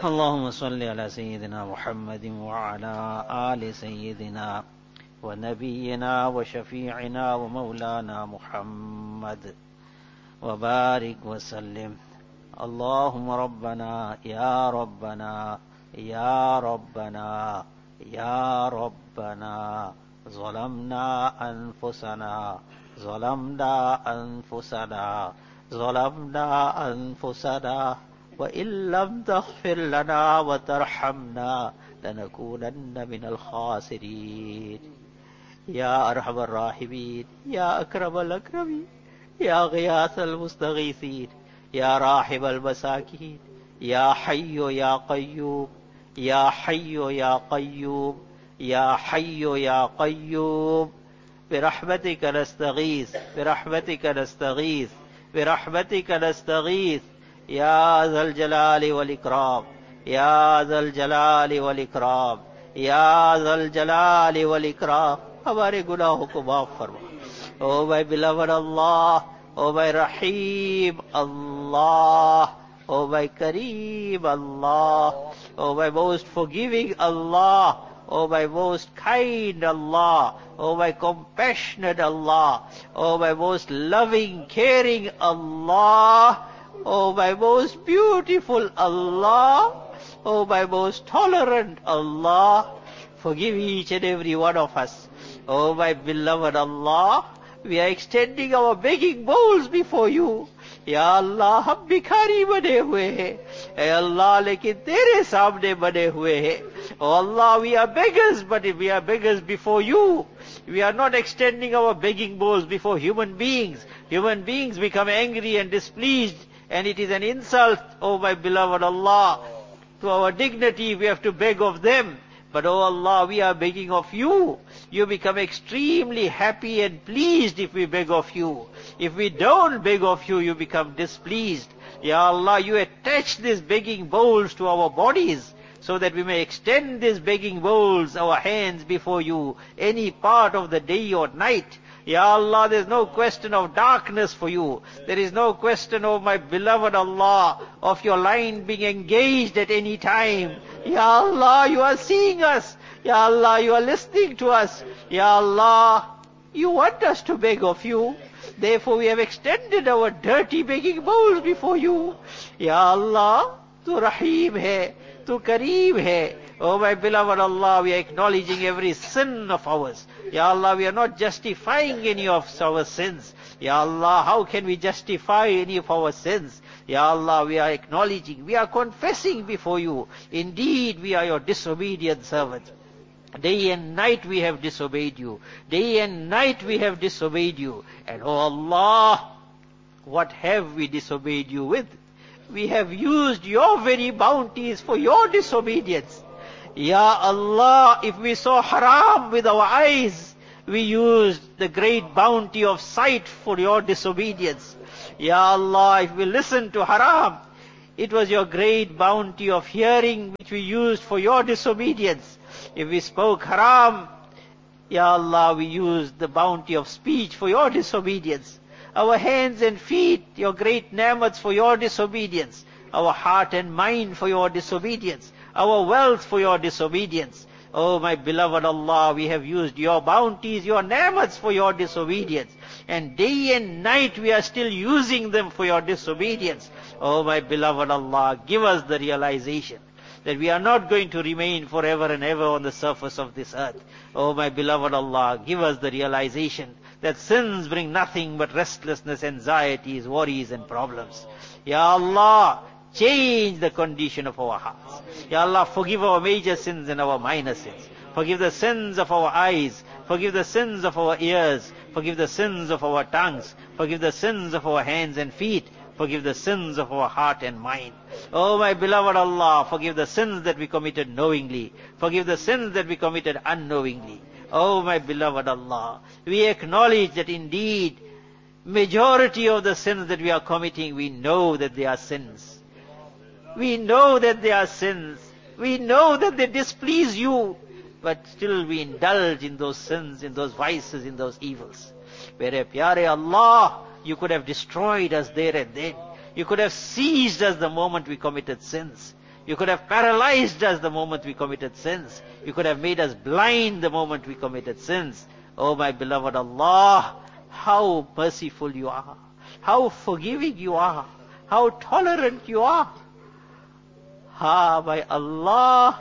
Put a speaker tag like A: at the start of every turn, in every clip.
A: اللهم صل على سيدنا محمد وعلى آل سيدنا ونبينا وشفيعنا ومولانا محمد وبارك وسلم. اللهم ربنا يا ربنا يا ربنا يا ربنا ظلمنا أنفسنا ظلمنا أنفسنا وإن لم تغفر لنا وترحمنا لنكونن من الخاسرين. يا أرحم الراحمين يا أكرم الأكرمين يا غياث المستغيثين يا راحم المساكين يا حي يا قيوم يا حي يا قيوم يا حي يا قيوم برحمتك نستغيث برحمتك نستغيث برحمتك نستغيث يا ذا الجلال والإكرام يا ذا الجلال والإكرام يا ذا الجلال والإكرام. ہمارے گناہوں کو معاف فرما. Oh my beloved Allah, oh my Rahim Allah, oh my Kareem Allah, oh my most forgiving Allah, oh my most kind Allah, oh my compassionate Allah, oh my most loving, caring Allah, oh my most beautiful Allah, oh my most tolerant Allah, forgive each and every one of us. Oh my beloved Allah, we are extending our begging bowls before you. Ya Allah, hum bhikhari bane hue hain. Hey Allah, lekin tere saamne bane hue hain. Oh Allah, we are beggars, but we are beggars before you. We are not extending our begging bowls before human beings. Human beings become angry and displeased, and it is an insult, oh my beloved Allah. To our dignity, we have to beg of them. But oh Allah, we are begging of you. You become extremely happy and pleased if we beg of you. If we don't beg of you, you become displeased. Ya Allah, you attach these begging bowls to our bodies so that we may extend these begging bowls, our hands before you, any part of the day or night. Ya Allah, there is no question of darkness for you. There is no question, oh my beloved Allah, of your line being engaged at any time. Ya Allah, you are seeing us. Ya Allah, you are listening to us. Ya Allah, you want us to beg of you. Therefore we have extended our dirty begging bowls before you. Ya Allah, Tu Rahim hai, Tu Kareem hai. Oh my beloved Allah, we are acknowledging every sin of ours. Ya Allah, we are not justifying any of our sins. Ya Allah, how can we justify any of our sins? Ya Allah, we are acknowledging, we are confessing before you. Indeed, we are your disobedient servants. Day and night we have disobeyed you. Day and night we have disobeyed you. And oh Allah, what have we disobeyed you with? We have used your very bounties for your disobedience. Ya Allah, if we saw haram with our eyes, we used the great bounty of sight for your disobedience. Ya Allah, if we listened to haram, it was your great bounty of hearing which we used for your disobedience. If we spoke haram, Ya Allah, we used the bounty of speech for your disobedience. Our hands and feet, your great ni'mats for your disobedience. Our heart and mind for your disobedience. Our wealth for your disobedience. Oh my beloved Allah, we have used your bounties, your ni'mats for your disobedience. And day and night we are still using them for your disobedience. Oh my beloved Allah, give us the realization that we are not going to remain forever and ever on the surface of this earth. Oh my beloved Allah, give us the realization that sins bring nothing but restlessness, anxieties, worries and problems. Ya Allah, change the condition of our hearts. Ya Allah, forgive our major sins and our minor sins. Forgive the sins of our eyes. Forgive the sins of our ears. Forgive the sins of our tongues. Forgive the sins of our hands and feet. Forgive the sins of our heart and mind. Oh my beloved Allah, forgive the sins that we committed knowingly. Forgive the sins that we committed unknowingly. Oh my beloved Allah, we acknowledge that indeed, majority of the sins that we are committing, we know that they are sins. We know that they are sins. We know that they displease you. But still we indulge in those sins, in those vices, in those evils. Where Pyare Allah, you could have destroyed us there and then. You could have seized us the moment we committed sins. You could have paralyzed us the moment we committed sins. You could have made us blind the moment we committed sins. Oh my beloved Allah, how merciful you are. How forgiving you are. How tolerant you are. Ha, my Allah,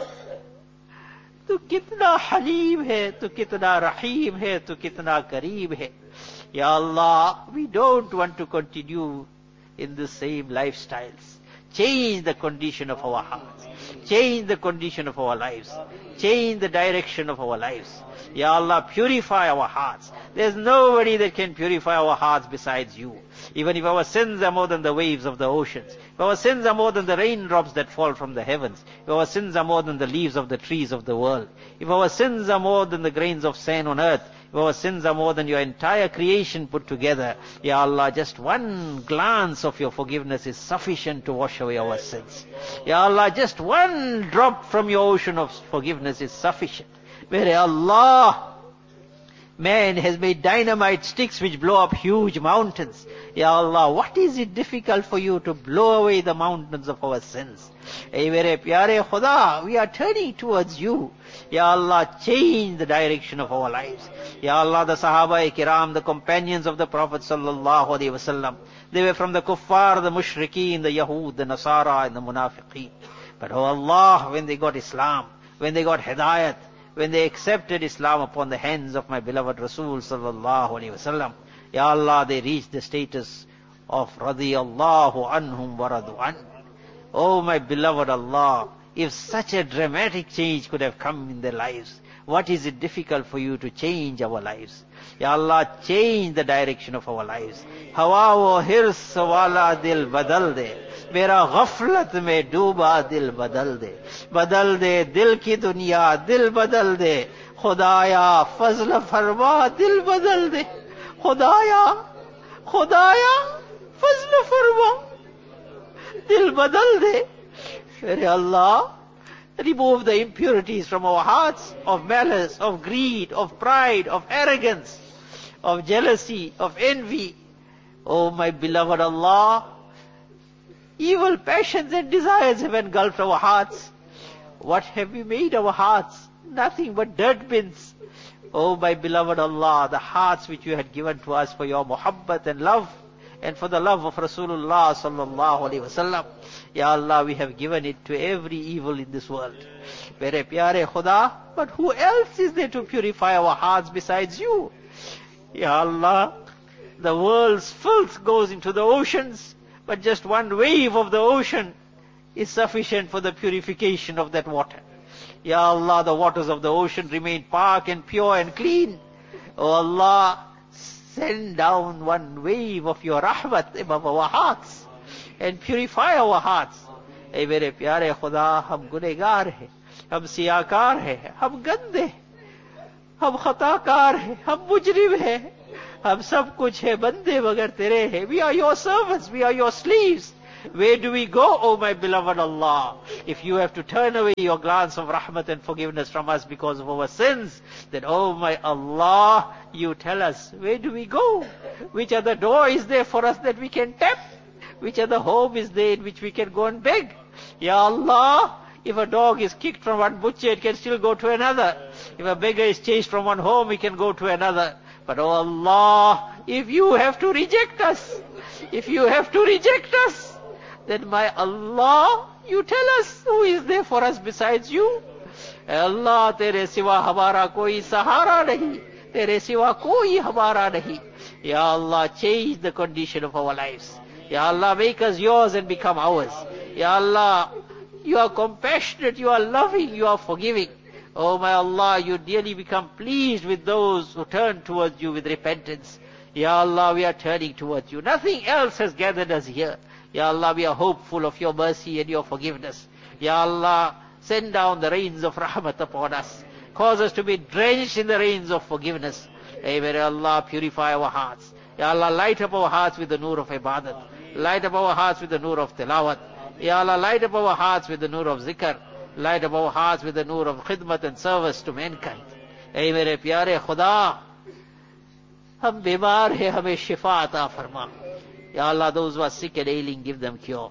A: tu kitna halim hai, tu kitna rahim hai, tu kitna kareem hai. Ya Allah, we don't want to continue in the same lifestyles. Change the condition of our hearts. Change the condition of our lives. Change the direction of our lives. Ya Allah, purify our hearts. There's nobody that can purify our hearts besides you. Even if our sins are more than the waves of the oceans, if our sins are more than the raindrops that fall from the heavens, if our sins are more than the leaves of the trees of the world, if our sins are more than the grains of sand on earth, if our sins are more than your entire creation put together, Ya Allah, just one glance of your forgiveness is sufficient to wash away our sins. Ya Allah, just one drop from your ocean of forgiveness is sufficient. Where Allah, man has made dynamite sticks which blow up huge mountains. Ya Allah, what is it difficult for you to blow away the mountains of our sins? Hey, mere pyare Khuda, we are turning towards you. Ya Allah, change the direction of our lives. Ya Allah, the Sahaba-i-Kiram, the companions of the Prophet sallallahu alaihi wasallam, they were from the kuffar, the mushrikeen, the Yahud, the Nasara, and the Munafiqeen. But oh Allah, when they got Islam, when they got Hidayat, when they accepted Islam upon the hands of my beloved Rasul sallallahu alaihi wasallam, Ya Allah, they reached the status of radiyallahu anhum wa radu an. Oh my beloved Allah, if such a dramatic change could have come in their lives, what is it difficult for you to change our lives? Ya Allah, change the direction of our lives. Hawa wo hirs wala dil badal de. मेरा गफलत में डूबा दिल बदल दे दिल की दुनिया दिल बदल दे खुदाया फजल फरमा दिल बदल दे खुदाया फजल फरमा दिल बदल दे. May Allah remove the impurities from our hearts of malice, of greed, of pride, of arrogance, of jealousy, of envy. Oh my beloved Allah, evil passions and desires have engulfed our hearts. What have we made our hearts? Nothing but dirt bins. Oh my beloved Allah, the hearts which you had given to us for your muhabbat and love, and for the love of Rasulullah sallallahu alaihi wasallam. Ya Allah, we have given it to every evil in this world. Mere pyare Khuda, but who else is there to purify our hearts besides you? Ya Allah, the world's filth goes into the oceans, but just one wave of the ocean is sufficient for the purification of that water. Ya Allah, the waters of the ocean remain park and pure and clean. Oh Allah, send down one wave of your rahmat above our hearts and purify our hearts. Hey mere pyare Khuda, hum gunegar hai, hum siyakar hai, hum gande, hum khatakar hai, hum mujrim hai. हम सब कुछ है बंदे मगर तेरे हैं. We are your servants, we are your slaves. Where do we go, oh my beloved Allah? If you have to turn away your glance of rahmat and forgiveness from us because of our sins, then oh my Allah, you tell us, where do we go? Which other door is there for us that we can tap? Which other home is there in which we can go and beg? Ya Allah, if a dog is kicked from one butcher, it can still go to another. If a beggar is chased from one home, he can go to another. But oh Allah, if you have to reject us, then my Allah, you tell us who is there for us besides you. Allah, tere siwa hamara koi sahara nahi, tere siwa koi hamara nahi. Ya Allah, change the condition of our lives. Ya Allah, make us yours and become ours. Ya Allah, you are compassionate, you are loving, you are forgiving. Oh my Allah, you dearly become pleased with those who turn towards you with repentance. Ya Allah, we are turning towards you. Nothing else has gathered us here. Ya Allah, we are hopeful of your mercy and your forgiveness. Ya Allah, send down the rains of rahmat upon us. Cause us to be drenched in the rains of forgiveness. Hey, may Allah purify our hearts. Ya Allah, light up our hearts with the nur of ibadat. Light up our hearts with the nur of tilawat. Ya Allah, light up our hearts with the nur of zikr. Light up our hearts with the nur of khidmat and service to mankind. Hey mere pyare Khuda, hum bimar hai, hame shifa ata farma. Ya Allah, those who are sick and ailing, give them cure.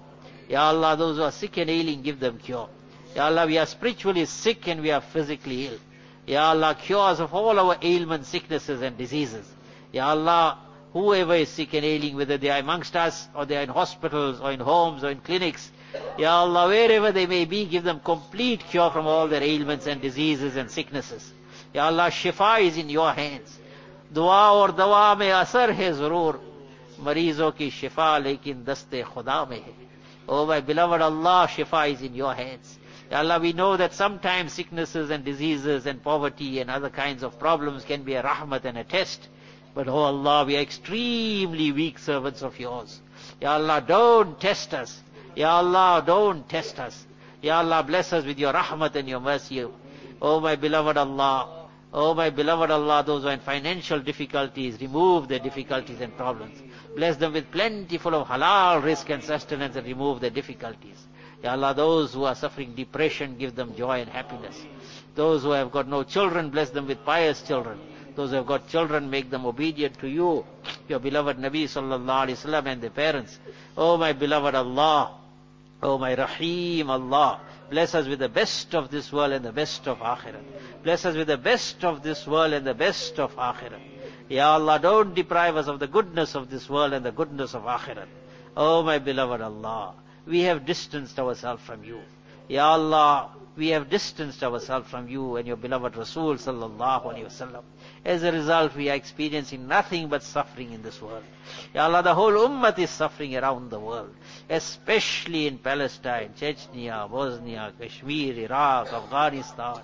A: Ya Allah, those who are sick and ailing, give them cure. Ya Allah, we are spiritually sick and we are physically ill. Ya Allah, cure us of all our ailments, sicknesses and diseases. Ya Allah, whoever is sick and ailing, whether they are amongst us or they are in hospitals or in homes or in clinics, Ya Allah, wherever they may be, give them complete cure from all their ailments and diseases and sicknesses. Ya Allah, shifa is in your hands. Dua और दवा में असर है जरूर, मरीजों की शिफा लेकिन दस्ते खुदा में है. Oh my beloved Allah, shifa is in your hands. Ya Allah, we know that sometimes sicknesses and diseases and poverty and other kinds of problems can be a rahmat and a test. But oh Allah, we are extremely weak servants of yours. Ya Allah, don't test us. Ya Allah, don't test us. Ya Allah, bless us with your rahmat and your mercy. Oh my beloved Allah, oh my beloved Allah, those who are in financial difficulties, remove their difficulties and problems. Bless them with plentiful of halal rizq and sustenance and remove their difficulties. Ya Allah, those who are suffering depression, give them joy and happiness. Those who have got no children, bless them with pious children. Those who have got children, make them obedient to you, your beloved Nabi sallallahu alaihi wasallam and their parents. Oh my beloved Allah, oh my Rahim Allah, bless us with the best of this world and the best of Akhirat. Bless us with the best of this world and the best of Akhirat. Ya Allah, don't deprive us of the goodness of this world and the goodness of Akhirat. Oh my beloved Allah, we have distanced ourselves from you. Ya Allah, we have distanced ourselves from you and your beloved Rasul sallallahu alaihi wasallam. As a result, we are experiencing nothing but suffering in this world. Ya Allah, the whole ummah is suffering around the world, especially in Palestine, Chechnya, Bosnia, Kashmir, Iraq, Afghanistan,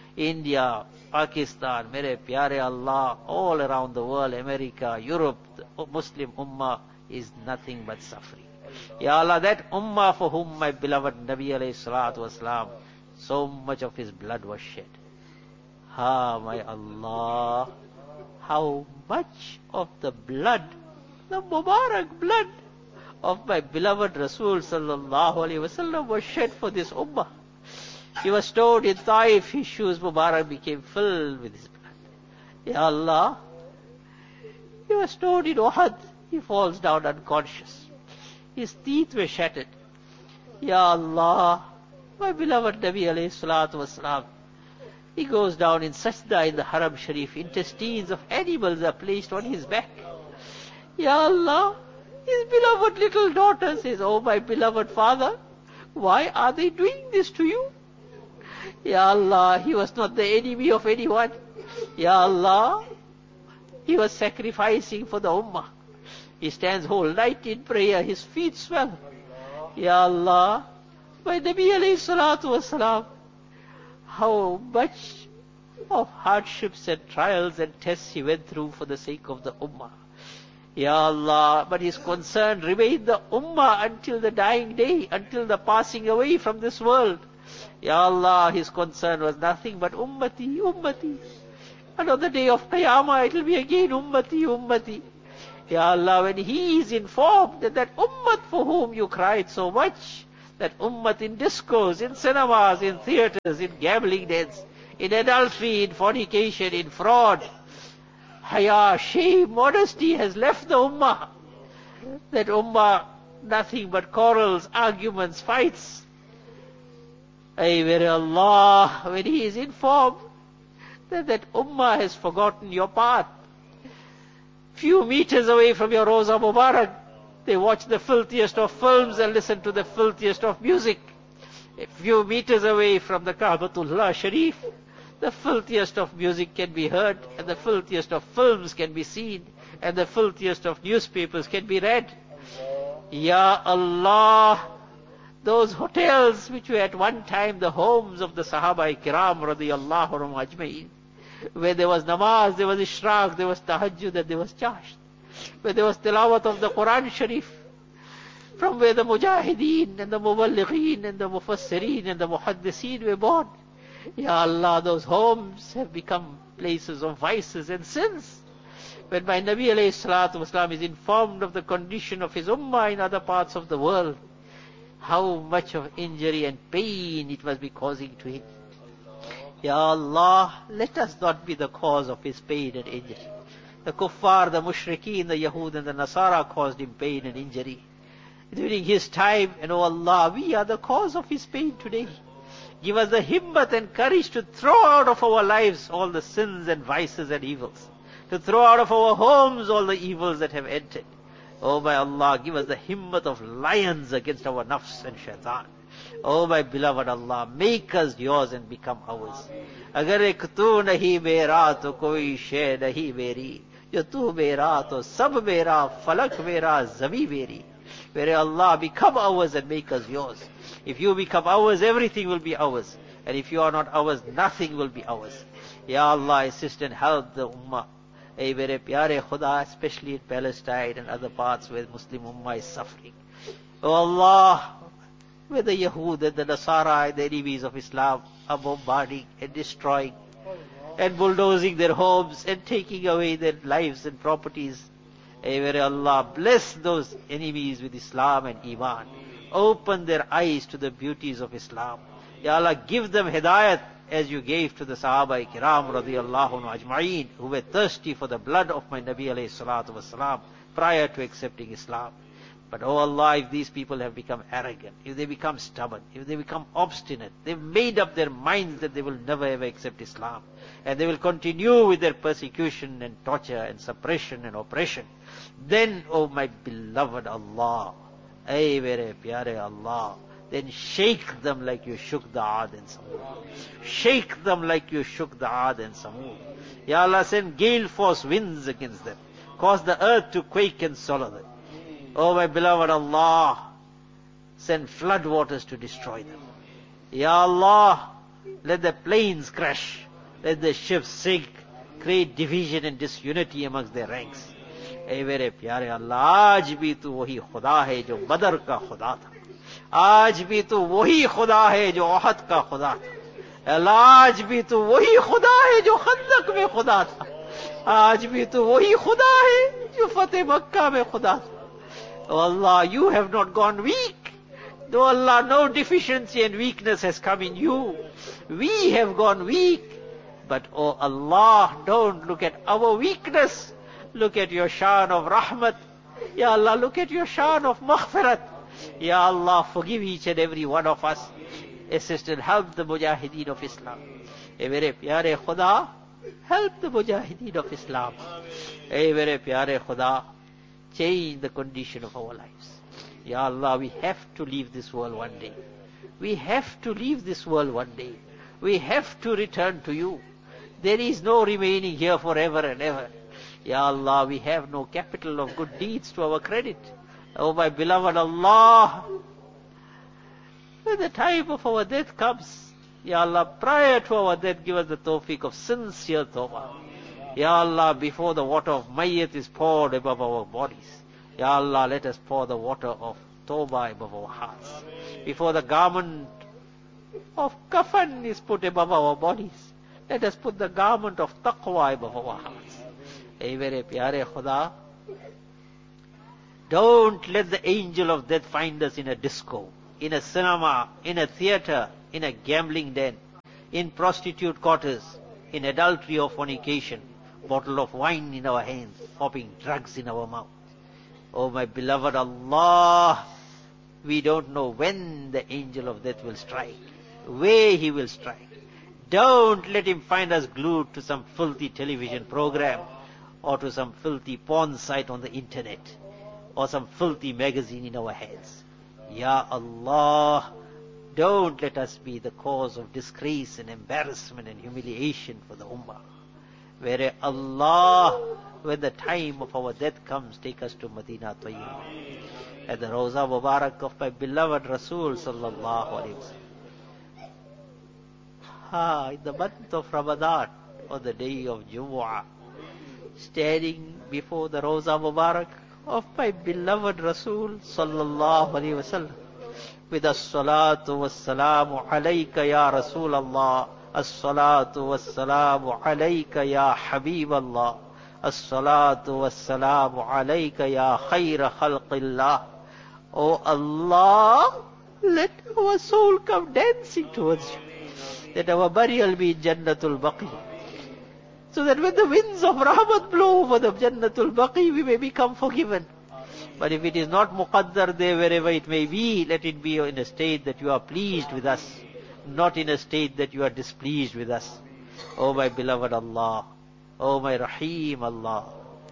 A: India, Pakistan, mere pyare Allah, all around the world, America, Europe, the Muslim ummah is nothing but suffering. Ya Allah, that ummah for whom my beloved Nabi alayhi salatu wasalam, so much of his blood was shed. Ah, my Allah, how much of the blood, the Mubarak blood of my beloved Rasul sallallahu alaihi wasallam was shed for this ummah. He was stored in Taif, his shoes Mubarak became filled with his blood. Ya Allah, he was stored in Uhud, he falls down unconscious. His teeth were shattered. Ya Allah, my beloved Nabi alayhi salatu wasalam, he goes down in sajda in the Haram Sharif. Intestines of animals are placed on his back. Ya Allah, his beloved little daughter says, oh my beloved father, why are they doing this to you? Ya Allah, he was not the enemy of anyone. Ya Allah, he was sacrificing for the ummah. He stands whole night in prayer, his feet swell. Ya Allah, my Nabi alayhi salatu wasalam, how much of hardships and trials and tests he went through for the sake of the ummah. Ya Allah, but his concern remained the ummah until the dying day, until the passing away from this world. Ya Allah, his concern was nothing but ummati, ummati. And on the day of Qiyamah, it will be again ummati, ummati. Ya Allah, when he is informed that that ummat for whom you cried so much, that ummat in discos, in cinemas, in theaters, in gambling dens, in adultery, in fornication, in fraud, haya, shame, modesty has left the ummah. That ummah, nothing but quarrels, arguments, fights. Ay, very Allah, when he is informed that that ummah has forgotten your path, few meters away from your Roza Mubarak, they watch the filthiest of films and listen to the filthiest of music. A few meters away from the Ka'batullah Sharif, the filthiest of music can be heard, and the filthiest of films can be seen, and the filthiest of newspapers can be read. Ya Allah, those hotels which were at one time the homes of the Sahaba Kiram radiyallahu anhum ajma'in, where there was namaz, there was ishraq, there was tahajjud, and there was chasht, where there was tilawat of the Quran Sharif, from where the mujahideen and the muballighin and the mufassirin and the muhaddiseen were born. Ya Allah, those homes have become places of vices and sins. When my Nabi alayhi salatu wasalam is informed of the condition of his ummah in other parts of the world, how much of injury and pain it must be causing to him. Ya Allah, let us not be the cause of his pain and injury. The kuffar, the mushrikeen, the Yahud and the Nasara caused him pain and injury. during his time, and oh Allah, we are the cause of his pain today. Give us the himmat and courage to throw out of our lives all the sins and vices and evils. To throw out of our homes all the evils that have entered. Oh my Allah, give us the himmat of lions against our nafs and shaitan. Oh my beloved Allah, make us yours and become ours. Agar ek tu nahi mera to koi shay nahi meri. Jo tu mera to sab mera, falak mera, zami meri. Where Allah, become ours and make us yours. If you become ours, everything will be ours. And if you are not ours, nothing will be ours. Ya Allah, assist and help the ummah. Hey, mere pyare Khuda, especially in Palestine and other parts where Muslim ummah is suffering. Oh Allah, where the Yahud and the Nasara and the enemies of Islam are bombarding and destroying and bulldozing their homes and taking away their lives and properties. Hey, where Allah, bless those enemies with Islam and Iman. Open their eyes to the beauties of Islam. Ya Allah, give them hidayat as you gave to the Sahaba Kiram radiyallahu ajma'een, who were thirsty for the blood of my Nabi alayhi salatu wasalam prior to accepting Islam. But oh Allah, if these people have become arrogant, if they become stubborn, if they become obstinate, they've made up their minds that they will never ever accept Islam, and they will continue with their persecution and torture and suppression and oppression, then, oh my beloved Allah, ay mere pyare Allah, then shake them like you shook the Aad and Samud. Shake them like you shook the Aad and Samud. Ya Allah, send gale force winds against them. Cause the earth to quake and swallow them. Oh my beloved Allah, send flood waters to destroy them. Ya Allah, let the planes crash. Let the ships sink. Create division and disunity amongst their ranks. Hey mere pyare Allah, aaj bhi tu wahi Khuda hai jo Badr ka Khuda tha. आज भी तो वही खुदा है जो ओहद का खुदा था. आज भी तो वही खुदा है जो खंदक में खुदा था. आज भी तो वही खुदा है जो फतेह मक्का में खुदा था. Oh Allah, you have not gone weak. No Allah, no deficiency and weakness has come in you. We have gone weak. But oh Allah, don't look at our weakness. Look at your shan of rahmat. Ya Allah, look at your shan of maghfirat. Ya Allah, forgive each and every one of us. Assist and help the mujahideen of Islam. Hey mere pyare Khuda, help the mujahideen of Islam. Hey mere pyare Khuda, change the condition of our lives. Ya Allah, we have to leave this world one day. We have to leave this world one day. We have to return to you. There is no remaining here forever and ever. Ya Allah, we have no capital of good deeds to our credit. Oh my beloved Allah, when the time of our death comes, Ya Allah, prior to our death, give us the tawfiq of sincere tawbah. Ya Allah, before the water of mayyat is poured above our bodies, Ya Allah, let us pour the water of tawbah above our hearts. Before the garment of kafan is put above our bodies, let us put the garment of taqwa above our hearts. Hey mere pyare Khuda, don't let the angel of death find us in a disco, in a cinema, in a theater, in a gambling den, in prostitute quarters, in adultery or fornication, bottle of wine in our hands, popping drugs in our mouth. Oh my beloved Allah, we don't know when the angel of death will strike, where he will strike. Don't let him find us glued to some filthy television program or to some filthy porn site on the internet, or some filthy magazine in our hands. Ya Allah, don't let us be the cause of disgrace and embarrassment and humiliation for the ummah. Where Allah, when the time of our death comes, take us to Madinah Tayyibah, at the Rawza Mubarak of my beloved Rasul sallallahu alaihi wasallam. In the month of Ramadan, on the day of Jumu'ah, standing before the Rawza Mubarak of my beloved Rasul sallallahu alaihi wasallam, with as-salatu was-salamu alayka ya Rasul Allah, as-salatu was-salamu alayka ya Habib Allah, as-salatu was-salamu alayka ya khayra khalqillah. Oh Allah, let our soul come dancing towards you, that our burial be in Jannatul Baqi, so that when the winds of Rahmat blow over the Jannatul Baqi, we may become forgiven. But if it is not muqaddar there, wherever it may be, let it be in a state that you are pleased with us, not in a state that you are displeased with us. O my beloved Allah, O my Rahim Allah,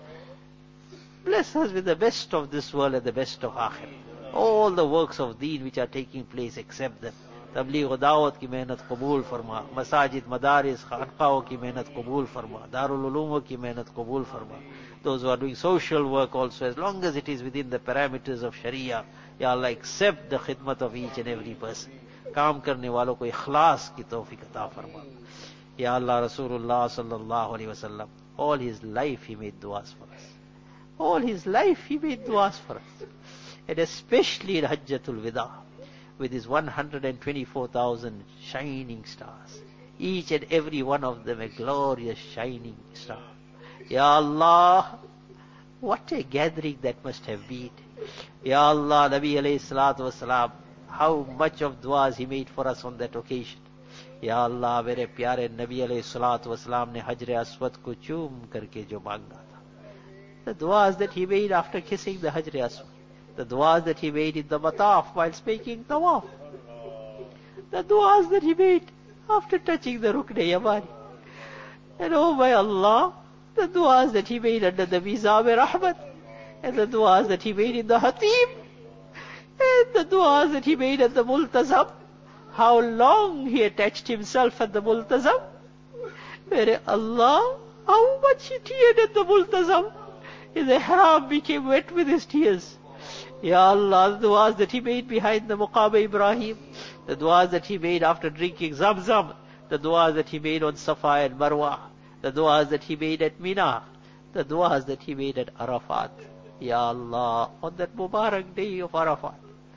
A: bless us with the best of this world and the best of Akhirah. All the works of deen which are taking place, accept them. Tabligh da'wat ki mehnat qabul farma. Masajid, madaris, khanqaho ki mehnat qabul farma. Darul Uloom ki mehnat qabul farma. Those who are doing social work also, as long as it is within the parameters of Sharia, Ya Allah, accept the khidmat of each and every person. Kaam karne walon ko ikhlas ki tawfiq ata farma. Ya Allah, Rasulullah sallallahu alaihi wasallam, all his life he made du'as for us. All his life he made du'as for us. And especially in Hajjatul Wida, with his 124,000 shining stars. Each and every one of them a glorious shining star. Ya Allah, what a gathering that must have been. Ya Allah, Nabi alayhi salatu wasalam, how much of du'as he made for us on that occasion. Ya Allah, mere pyare Nabi alayhi salatu wasalam ne Hajr Aswad ko choom karke jo manga tha. The du'as that he made after kissing the Hajr Aswad. The du'as that he made in the mataf whilst making tawaf. The du'as that he made after touching the Rukn Yamani. And oh my Allah, the du'as that he made under the Mizab Rahmat. And the du'as that he made in the Hatim. And the du'as that he made at the Multazam. How long he attached himself at the Multazam. Mere Allah, how much he teared at the Multazam. His ihram became wet with his tears. Ya Allah, the du'as that he made behind the Muqam Ibrahim, the du'as that he made after drinking Zamzam, the du'as that he made on Safa and Marwa, the du'as that he made at Mina, the du'as that he made at Arafat. Ya Allah, on that Mubarak day of Arafat.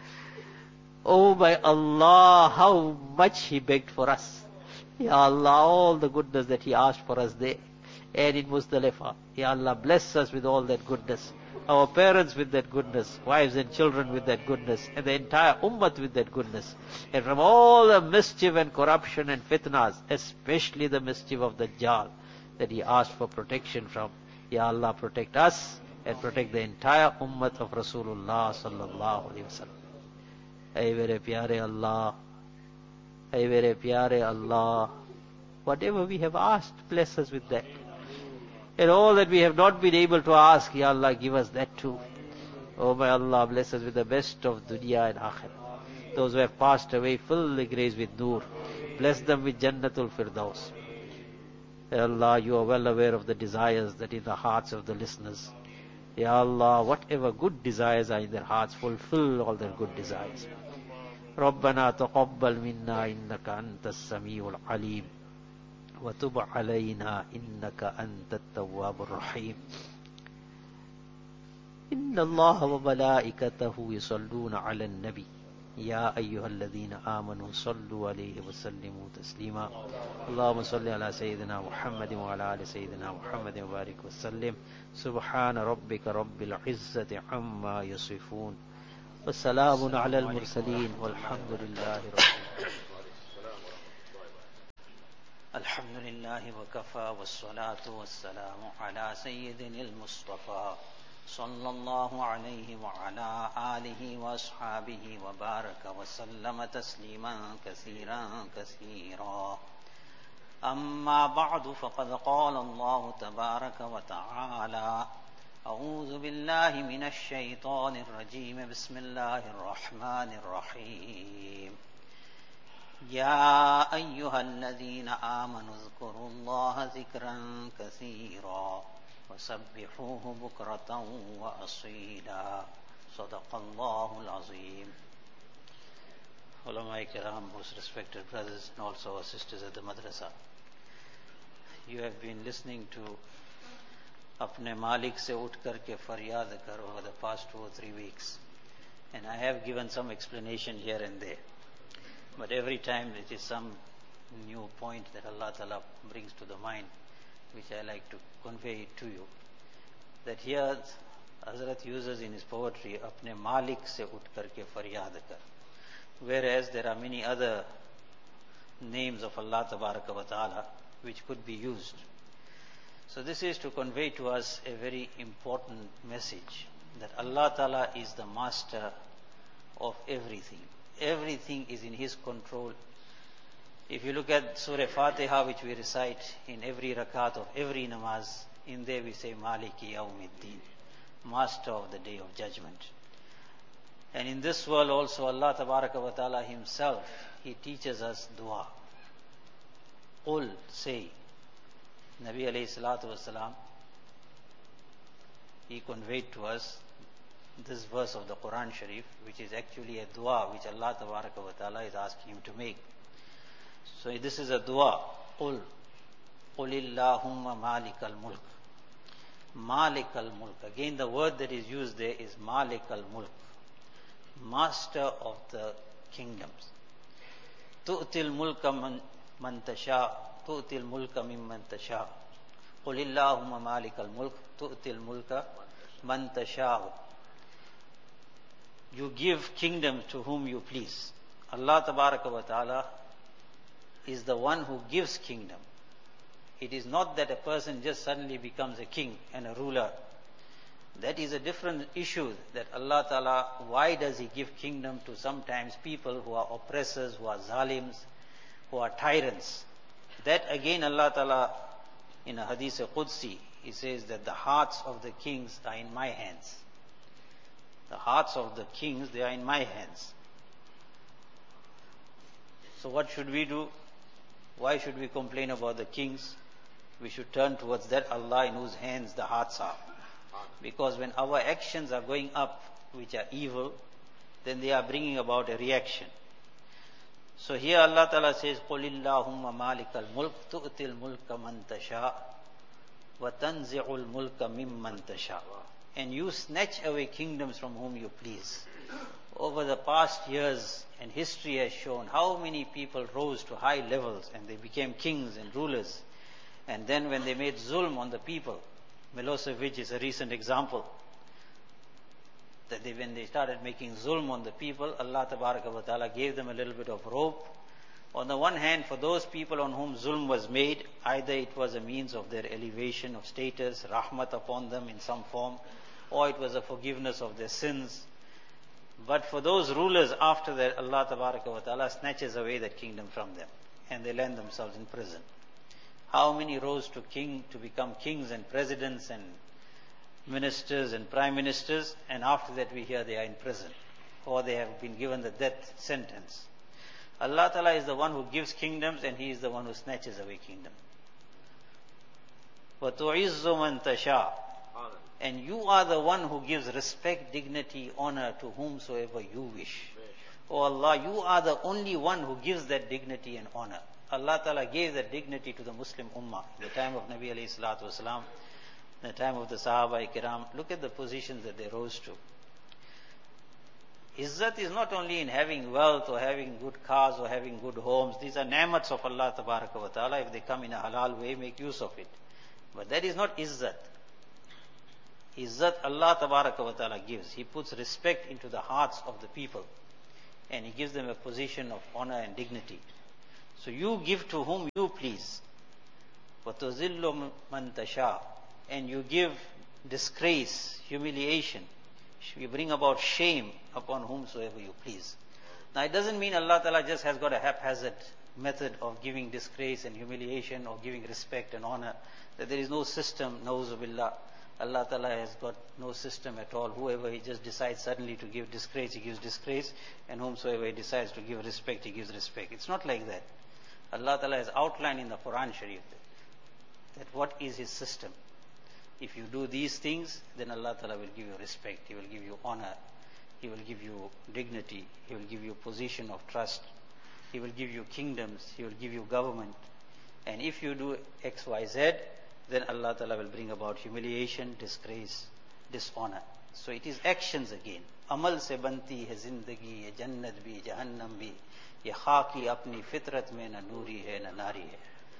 A: Oh my Allah, how much he begged for us. Ya Allah, all the goodness that he asked for us there. And in Muzdalifah, Ya Allah, bless us with all that goodness. Our parents with that goodness, wives and children with that goodness, and the entire ummah with that goodness. And from all the mischief and corruption and fitnas, especially the mischief of Dajjal, that he asked for protection from. Ya Allah, protect us and protect the entire ummah of Rasulullah sallallahu alaihi wasallam. Ay mere pyare Allah, ay mere pyare Allah, whatever we have asked, bless us with that. And all that we have not been able to ask, Ya Allah, give us that too. Oh my Allah, bless us with the best of dunya and akhirah. Those who have passed away, fill the graves with nur. Bless them with Jannatul Firdaus. Ya Allah, you are well aware of the desires that in the hearts of the listeners. Ya Allah, whatever good desires are in their hearts, fulfill all their good desires. ربنا تقبل منا إنك أنت السميع العليم وتب علينا إنك أنت التواب الرحيم إن الله وملائكته يصلون على النبي يا أيها الذين آمنوا صلوا عليه وسلموا تسليما اللهم صل على سيدنا محمد وعلى آل سيدنا محمد وبارك وسلم سبحان ربك رب العزة عما يصفون والسلام على المرسلين والحمد لله رب العالمين الحمد لله وكفى والصلاة والسلام على سيدنا المصطفى صلى الله عليه وعلى آله وأصحابه وبارك وسلم تسليما كثيرا كثيرا أما بعد فقد قال الله تبارك وتعالى أعوذ بالله من الشيطان الرجيم بسم الله الرحمن الرحيم يا أيها الذين آمنوا اذكروا الله ذكرا كثيرا وسبحوه بكرة وأصيلا صدق الله العظيم. Ulama Kiram, most respected brothers and also our sisters at the madrasa, you have been listening to Apne Malik se uth karke faryad kar over the past 2 or 3 weeks, and I have given some explanation here and there, but every time it is some new point that Allah Ta'ala brings to the mind, which I like to convey it to you. That here Hazrat uses in his poetry Apne Malik se uth karke faryad kar, whereas there are many other names of Allah Tabaraka wa Ta'ala which could be used. So this is to convey to us a very important message,
B: that Allah Ta'ala is the master of everything. Everything is in His control. If you look at Surah Fatiha, which we recite in every rakat of every namaz, in there we say Maliki Yawmiddin, master of the day of judgment. And in this world also Allah Tabaraka wa Ta'ala Himself, He teaches us dua. Qul, say. Nabi alayhi salatu wasalam, he conveyed to us this verse of the Quran Sharif, which is actually a dua which Allah Tabaraka wa Ta'ala is asking him to make. So this is a dua. Qul, Qulillahumma malikal mulk. Malikal mulk. Again the word that is used there is malikal mulk. Master of the kingdoms. Tu'til mulka man tasha. Tu'til mulka mimman tasha. Qulillahumma malikal mulk. Tu'til mulka man tasha. You give kingdom to whom you please. Allah Tabaraka wa Ta'ala is the one who gives kingdom. It is not that a person just suddenly becomes a king and a ruler. That is a different issue, that Allah Ta'ala, why does He give kingdom to sometimes people who are oppressors, who are zalims, who are tyrants. That again Allah Ta'ala, in a hadith Qudsi, He says that the hearts of the kings are in my hands. The hearts of the kings, they are in my hands. So what should we do? Why should we complain about the kings? We should turn towards that Allah in whose hands the hearts are. Because when our actions are going up, which are evil, then they are bringing about a reaction. So here Allah Ta'ala says, قُلِ اللَّهُمَّ مَالِكَ الْمُلْكِ تُؤْتِي الْمُلْكَ مَنْ تَشَاءُ وَتَنْزِعُ الْمُلْكَ مِمَّنْ تَشَاءُ. And you snatch away kingdoms from whom you please. Over the past years, and history has shown how many people rose to high levels and they became kings and rulers. And then when they made zulm on the people, Milosevic is a recent example, that when they started making zulm on the people, Allah Tabaraka wa Ta'ala gave them a little bit of rope. On the one hand, for those people on whom zulm was made, either it was a means of their elevation of status, rahmat upon them in some form, or it was a forgiveness of their sins. But for those rulers after that, Allah Tabaraka wa Ta'ala snatches away that kingdom from them, and they land themselves in prison. How many rose to become kings and presidents and ministers and prime ministers, and after that we hear they are in prison, or they have been given the death sentence. Allah Ta'ala is the one who gives kingdoms, and He is the one who snatches away kingdom. وَتُعِزُّ مَنْ تَشَاءُ. And you are the one who gives respect, dignity, honor to whomsoever you wish. Oh Allah, you are the only one who gives that dignity and honor. Allah Ta'ala gave that dignity to the Muslim Ummah in the time of Nabi alayhi salatu wasalam, in the time of the Sahaba Ikram. Look at the positions that they rose to. Izzat is not only in having wealth or having good cars or having good homes. These are ni'mats of Allah Tabaraka wa Ta'ala. If they come in a halal way, make use of it. But that is not Izzat. Izzat Allah Tabaraka wa Ta'ala gives. He puts respect into the hearts of the people, and He gives them a position of honor and dignity. So you give to whom you please. وَتُذِلُّ مَنْ تَشَاءُ. And you give disgrace, humiliation. You bring about shame upon whomsoever you please. Now it doesn't mean Allah Ta'ala just has got a haphazard method of giving disgrace and humiliation or giving respect and honor. That there is no system, na'uzu billah. Allah Ta'ala has got no system at all. Whoever He just decides suddenly to give disgrace, He gives disgrace. And whomsoever He decides to give respect, He gives respect. It's not like that. Allah Ta'ala has outlined in the Quran Sharif that what is His system. If you do these things, then Allah Ta'ala will give you respect. He will give you honor. He will give you dignity. He will give you position of trust. He will give you kingdoms. He will give you government. And if you do X, Y, Z, then Allah Ta'ala will bring about humiliation, disgrace, dishonor. So it is actions again. Amal se banti hai zindagi, ye jannat bhi, jahannam bhi, ye khaki apni fitrat mein na noori hai, na nari hai.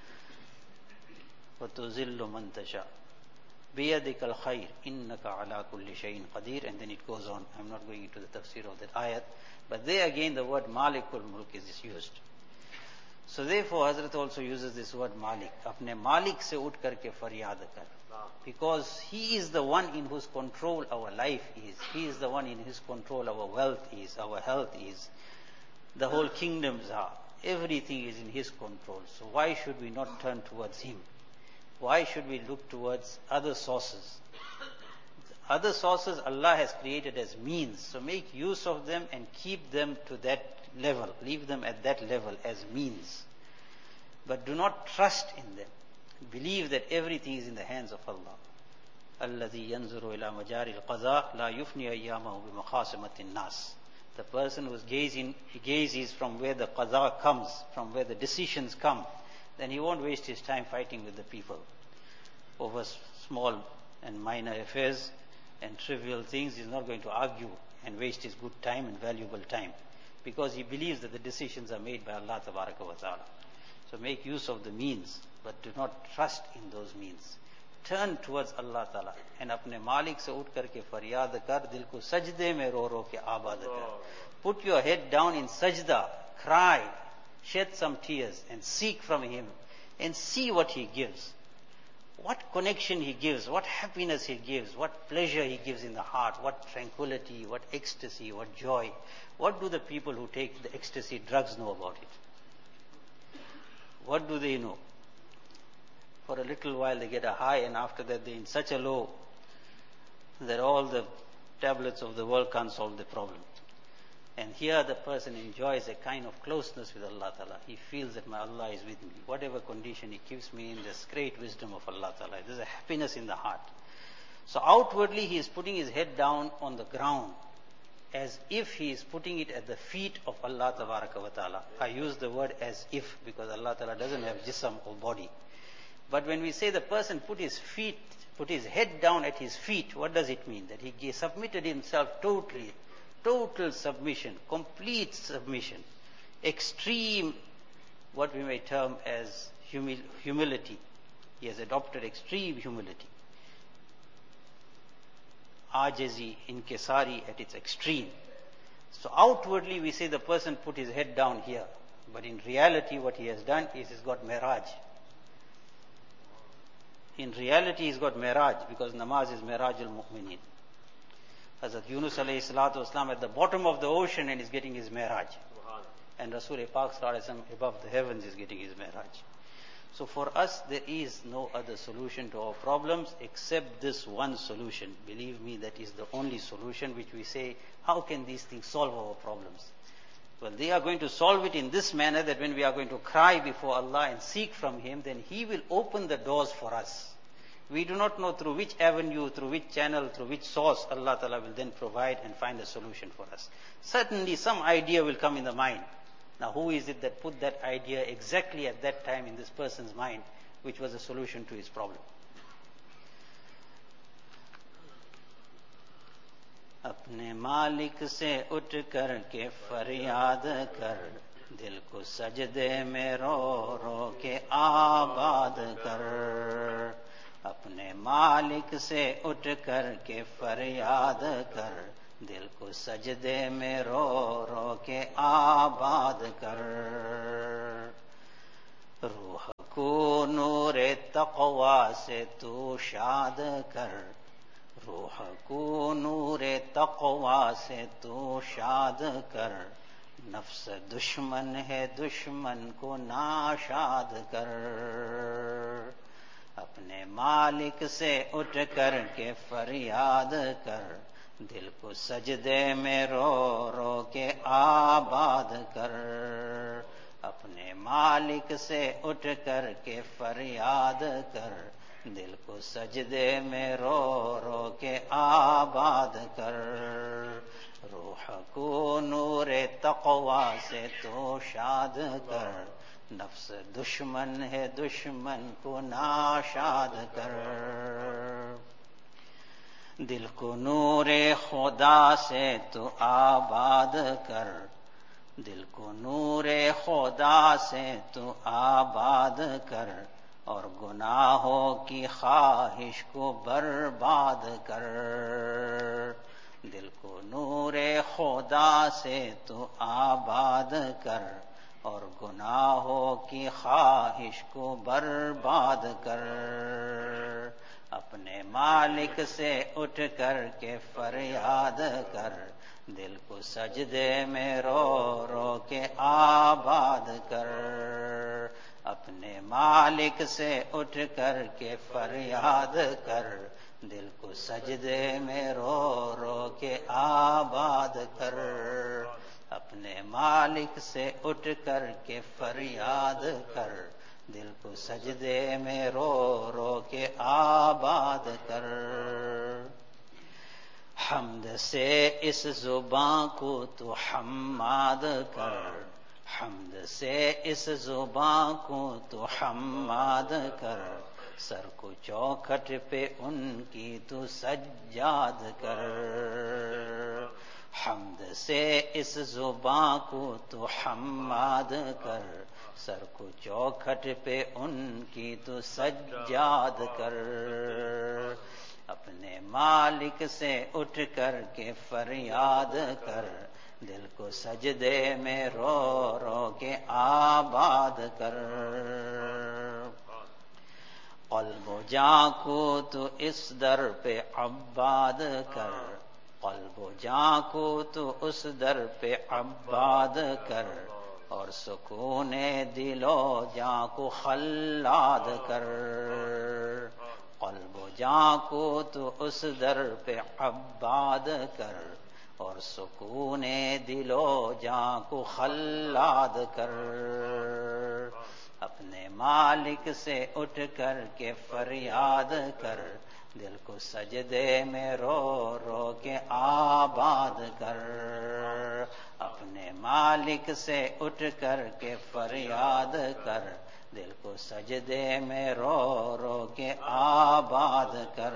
B: Wa tuzillu man tasha. Biyadika al-khayr, innaka ala kulli shayin qadir. And then it goes on. I'm not going into the tafsir of that ayat. But there again the word Malikul Mulk is used. So therefore Hazrat also uses this word Malik. Apne Malik se ut karke faryad kar. Because he is the one in whose control our life is. He is the one in whose control our wealth is, our health is. The whole kingdoms are. Everything is in his control. So why should we not turn towards him? Why should we look towards other sources? Other sources Allah has created as means. So make use of them and keep them to that level. Leave them at that level as means. But do not trust in them. Believe that everything is in the hands of Allah. الَّذِي يَنْظُرُ إِلَى مَجَارِ الْقَضَاءِ لَا يُفْنِي أَيَّامَهُ بِمَخَاصَمَةِ النَّاسِ. The person whose gaze is from where the qaza comes, from where the decisions come, then he won't waste his time fighting with the people over small and minor affairs and trivial things. He's not going to argue and waste his good time and valuable time, because he believes that the decisions are made by Allah Tabaraka wa Ta'ala. So make use of the means, but do not trust in those means. Turn towards Allah Ta'ala and apne Malik se ut karke faryad kar, dil ko sajde mein ro ke abad kar. Put your head down in sajda, cry, shed some tears and seek from him and see what he gives. What connection he gives, what happiness he gives, what pleasure he gives in the heart, what tranquility, what ecstasy, what joy. What do the people who take the ecstasy drugs know about it? What do they know? For a little while they get a high, and after that they're in such a low that all the tablets of the world can't solve the problem. And here the person enjoys a kind of closeness with Allah Ta'ala. He feels that my Allah is with me. Whatever condition He keeps me in, there's great wisdom of Allah Ta'ala. There's a happiness in the heart. So outwardly he is putting his head down on the ground as if he is putting it at the feet of Allah Tabaraka wa Ta'ala. I use the word as if because Allah Ta'ala doesn't have jism or body. But when we say the person put his head down at his feet, what does it mean? That he submitted himself totally, total submission, complete submission, extreme, what we may term as humility. He has adopted extreme humility. Ajizi, inkisari at its extreme. So outwardly we say the person put his head down here. But in reality what he has done is he's got miraj. In reality he's got miraj, because namaz is mirajul mu'minin. Hazrat Yunus alayhi salatu wasalam at the bottom of the ocean and is getting his miraj. And Rasul Pak sallallahu alayhi wasallam above the heavens is getting his miraj. So for us there is no other solution to our problems except this one solution. Believe me, that is the only solution, which we say, how can these things solve our problems? Well, they are going to solve it in this manner, that when we are going to cry before Allah and seek from Him, then He will open the doors for us. We do not know through which avenue, through which channel, through which source Allah Ta'ala will then provide and find a solution for us. Certainly some idea will come in the mind. Now who is it that put that idea exactly at that time in this person's mind, which was a solution to his problem? अपने मालिक से उठ कर के फरियाद कर, दिल को सजदे में रो रो के आबाद कर. अपने मालिक से उठ कर के फरियाद कर, दिल को सजदे में रो रो के आबाद कर. रूह को नूरे तक़वा से तू शाद कर, रूह को नूरे तक़वा से तू शाद कर. नफ्स दुश्मन है, दुश्मन को नाशाद कर. अपने मालिक से उठ कर के फरियाद कर, दिल को सजदे में रो रो के आबाद कर. अपने मालिक से उठ कर के फरियाद कर, दिल को सजदे में रो रो के आबाद कर. रूह को नूरे तक़वा से तो शाद कर, नफ्स दुश्मन है, दुश्मन को नाशाद कर. दिल को नूरे खुदा से तो आबाद कर, दिल को नूरे खुदा से तो आबाद कर. और गुनाहों की ख्वाहिश को बर्बाद कर. दिल को नूरे खुदा से तो आबाद कर, اور گناہوں کی خواہش کو برباد کر. اپنے مالک سے اٹھ کر کے فریاد کر، دل کو سجدے میں رو رو کے آباد کر. اپنے مالک سے اٹھ کر کے فریاد کر، دل کو سجدے میں رو رو کے آباد کر. اپنے مالک سے اٹھ کر کے فریاد کر، دل کو سجدے میں رو رو کے آباد کر. حمد سے اس زباں کو تو حماد کر، حمد سے اس زباں کو تو حماد کر. سر کو چوکھٹ پہ ان کی تو سجاد کر. حمد سے اس زباں کو تو حماد کر، سر کو چوکھٹ پہ ان کی تو سجاد کر. اپنے مالک سے اٹھ کر کے فریاد کر، دل کو سجدے میں رو رو کے آباد کر. قلب و جاں کو تو اس در پہ عباد کر، قلب و جاں کو تو اس در پہ عباد کر. اور سکون دل و جاں کو خلاد کر. قلب و جاں کو تو اس در پہ عباد کر، اور سکون دل و جاں کو خلاد کر. اپنے مالک سے اٹھ کر کے فریاد کر، دل کو سجدے میں رو رو کے آباد کر. اپنے مالک سے اٹھ کر کے فریاد کر، دل کو سجدے میں رو رو کے آباد کر.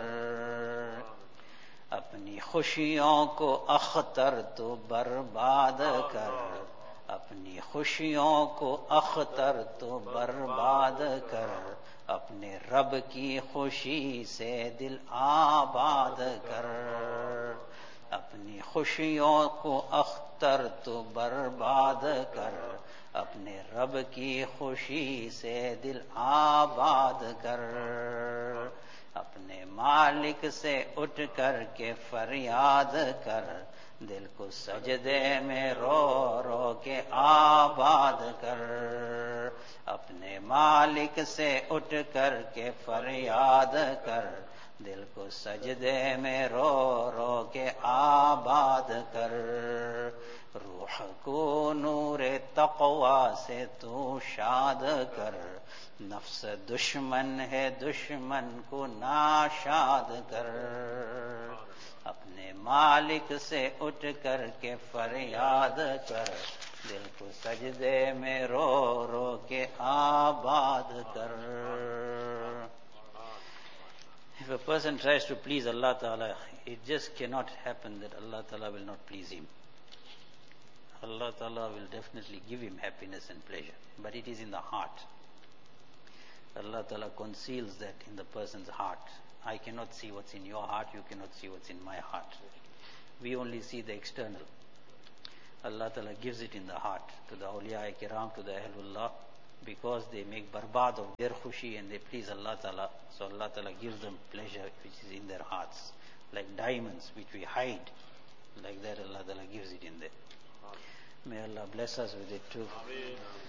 B: اپنی خوشیوں کو اختر تو برباد کر، اپنی خوشیوں کو اختر تو برباد کر. اپنے رب کی خوشی سے دل آباد کر. اپنی خوشیوں کو اختر تو برباد کر. اپنے رب کی خوشی سے دل آباد کر. اپنے مالک سے اٹھ کر کے فریاد کر، دل کو سجدے میں رو رو کے آباد کر. اپنے مالک سے اٹھ کر کے فریاد کر، دل کو سجدے میں رو رو کے آباد کر. روح کو نور تقوی سے تو شاد کر، نفس دشمن ہے دشمن کو ناشاد کر. اپنے مالک سے اٹھ کر کے فریاد کر، دل کو سجدے میں رو رو کے آباد کر. If a person tries to please Allah Ta'ala, it just cannot happen that Allah Ta'ala will not please him. Allah Ta'ala will definitely give him happiness and pleasure, but it is in the heart. Allah Ta'ala conceals that in the person's heart. I cannot see what's in your heart, you cannot see what's in my heart. We only see the external. Allah Ta'ala gives it in the heart to the awliya kiram, to the ahlullah, because they make barbad of their khushi and they please Allah Ta'ala. So Allah Ta'ala gives them pleasure which is in their hearts. Like diamonds which we hide, like that Allah Ta'ala gives it in there. May Allah bless us with it too.